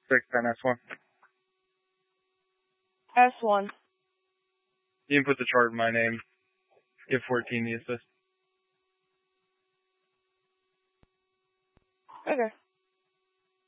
610 S1. S1. You can put the chart in my name. Give 14 the assist. Okay.